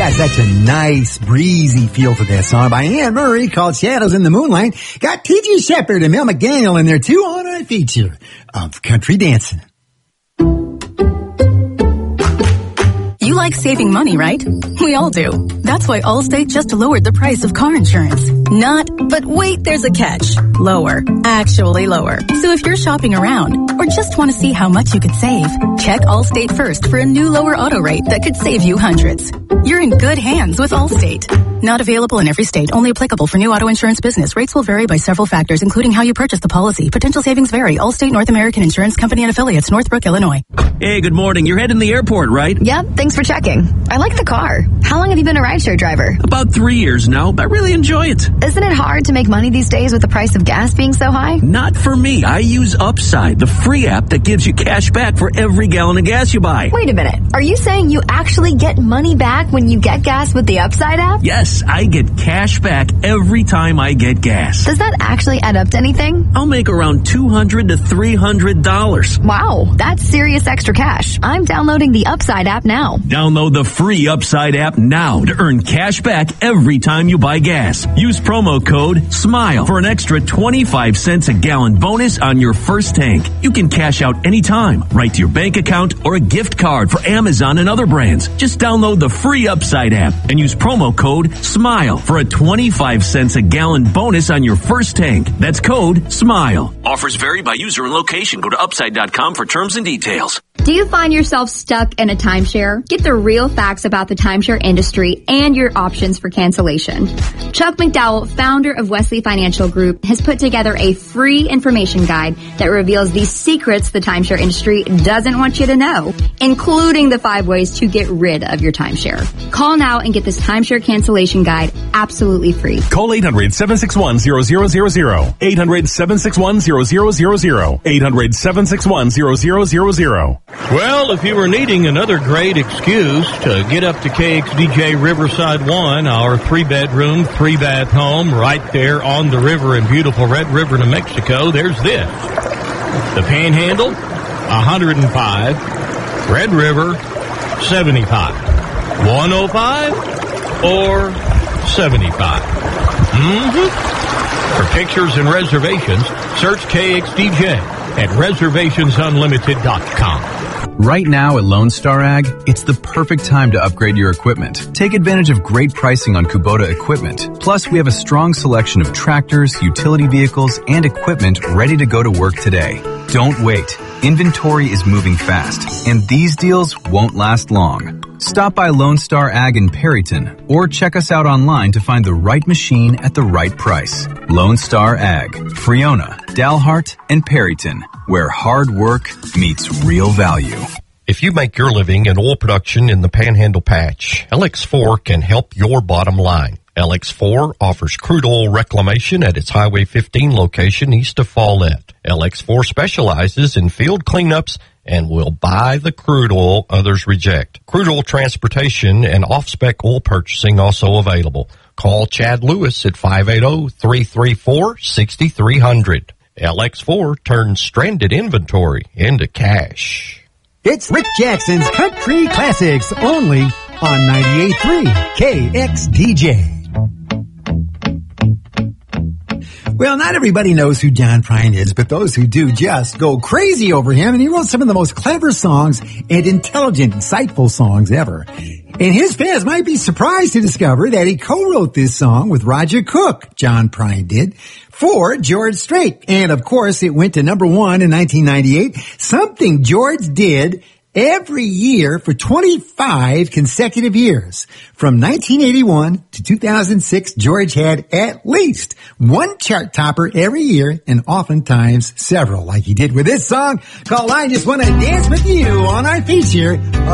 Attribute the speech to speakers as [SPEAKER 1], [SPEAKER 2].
[SPEAKER 1] got such a nice, breezy feel to that song by Anne Murray called Shadows in the Moonlight. Got T.J. Shepherd and Mel McDaniel in there too on our feature of Country Dancing.
[SPEAKER 2] You like saving money, right? We all do. That's why Allstate just lowered the price of car insurance. Not, but wait, there's a catch. Lower. Actually lower. So if you're shopping around or just want to see how much you could save, check Allstate first for a new lower auto rate that could save you hundreds. You're in good hands with Allstate. Not available in every state. Only applicable for new auto insurance business. Rates will vary by several factors, including how you purchase the policy. Potential savings vary. Allstate North American Insurance Company and Affiliates, Northbrook, Illinois.
[SPEAKER 3] Hey, good morning. You're heading to the airport, right?
[SPEAKER 4] Yep, thanks for checking. I like the car. How long have you been a rideshare driver?
[SPEAKER 3] About 3 years now. I really enjoy it.
[SPEAKER 4] Isn't it hard to make money these days with the price of gas being so high?
[SPEAKER 3] Not for me. I use Upside, the free app that gives you cash back for every gallon of gas you buy.
[SPEAKER 4] Wait a minute. Are you saying you actually get money back when you get gas with the Upside app?
[SPEAKER 3] Yes, I get cash back every time I get gas.
[SPEAKER 4] Does that actually add up to anything?
[SPEAKER 3] I'll make around $200 to $300.
[SPEAKER 4] Wow, that's serious extra cash. I'm downloading the Upside app now.
[SPEAKER 3] Download the free Upside app now to earn cash back every time you buy gas. Use promo code SMILE for an extra 25 cents a gallon bonus on your first tank. You can cash out anytime, right to your bank account or a gift card for Amazon and other brands. Just download the free Upside app and use promo code SMILE for a 25 cents a gallon bonus on your first tank. That's code SMILE. Offers vary by user and location. Go to upside.com for terms and details.
[SPEAKER 5] Do you find yourself stuck in a timeshare? Get the real facts about the timeshare industry and your options for cancellation. Chuck McDowell, founder of Wesley Financial Group, has put together a free information guide that reveals the secrets the timeshare industry doesn't want you to know, including the 5 ways to get rid of your timeshare. Call now and get this timeshare cancellation guide absolutely free.
[SPEAKER 6] Call 800-761-0000. 800-761-0000. 800-761-0000.
[SPEAKER 7] Well, if you were needing another great excuse to get up to KXDJ Riverside 1, our 3-bedroom, 3-bath home right there on the river in beautiful Red River, New Mexico, there's this. The Panhandle, 105. Red River, 75. 105 or 75. For pictures and reservations, search KXDJ at reservationsunlimited.com.
[SPEAKER 8] Right now at Lone Star Ag, it's the perfect time to upgrade your equipment. Take advantage of great pricing on Kubota equipment. Plus, we have a strong selection of tractors, utility vehicles, and equipment ready to go to work today. Don't wait. Inventory is moving fast, and these deals won't last long. Stop by Lone Star Ag in Perryton, or check us out online to find the right machine at the right price. Lone Star Ag, Friona, Dalhart, and Perryton, where hard work meets real value.
[SPEAKER 9] If you make your living in oil production in the Panhandle Patch, LX4 can help your bottom line. LX4 offers crude oil reclamation at its Highway 15 location east of Follett. LX4 specializes in field cleanups and will buy the crude oil others reject. Crude oil transportation and off-spec oil purchasing also available. Call Chad Lewis at 580-334-6300. LX4 turns stranded inventory into cash.
[SPEAKER 1] It's Rick Jackson's Country Classics, only on 98.3 KXDJ. Well, not everybody knows who John Prine is, but those who do just go crazy over him, and he wrote some of the most clever songs and intelligent, insightful songs ever. And his fans might be surprised to discover that he co-wrote this song with Roger Cook, John Prine did, for George Strait. And of course, it went to number 1 in 1998, something George did every year for 25 consecutive years. From 1981 to 2006, George had at least one chart topper every year, and oftentimes several, like he did with this song called I Just Want to Dance With You on our feature